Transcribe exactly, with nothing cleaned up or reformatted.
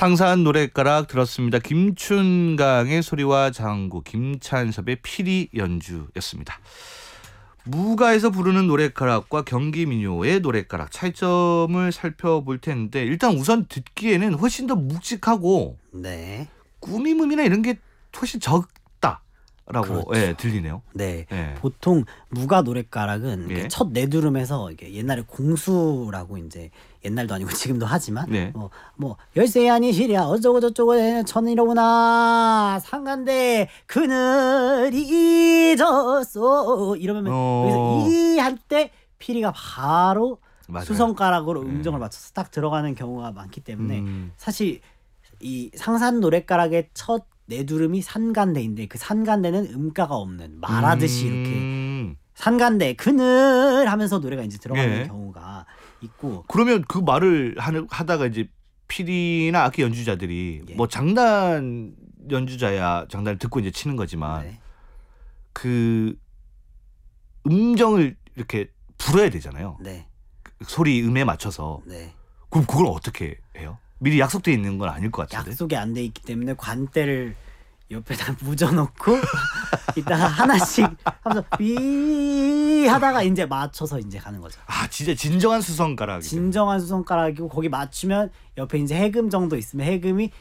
상사한 노랫가락 들었습니다. 김춘강의 소리와 장구, 김찬섭의 피리 연주였습니다. 무가에서 부르는 노랫가락과 경기 민요의 노랫가락 차이점을 살펴볼 텐데 일단 우선 듣기에는 훨씬 더 묵직하고 네. 꾸밈음이나 이런 게 훨씬 적다라고 그렇죠. 예, 들리네요. 네. 예. 보통 무가 노랫가락은 예. 첫 내두름에서 이게 옛날에 공수라고 이제 옛날도 아니고 지금도 하지만 네. 뭐, 뭐 열세 아니시랴 어쩌고 저쩌고 천이로구나 상간대 그늘이 졌어 이러면 어. 여기서 이 할 때 피리가 바로 맞아요. 수성가락으로 네. 음정을 맞춰서 딱 들어가는 경우가 많기 때문에 음. 사실 이 상산 노랫가락의 첫 내두름이 산간대인데 그 산간대는 음가가 없는 말하듯이 이렇게 음. 산간대 그늘 하면서 노래가 이제 들어가는 예. 경우가 있고 그러면 그 말을 하는, 하다가 이제 피리나 악기 연주자들이 예. 뭐 장단 연주자야 장단을 듣고 이제 치는 거지만 네. 그 음정을 이렇게 불어야 되잖아요. 네. 소리 음에 맞춰서. 네. 그럼 그걸 어떻게 해요? 미리 약속돼 있는 건 아닐 것 같은데. 약속이 안 돼 있기 때문에 관대를 옆에다 묻어놓고 이따가 하나씩 하면서 위 하다가 이제 맞춰서 이제 가는 거죠. 아 진짜 진정한 수성가락. 진정한 수성가락이고 거기 맞추면 옆에 이제 해금 정도 있으면 해금이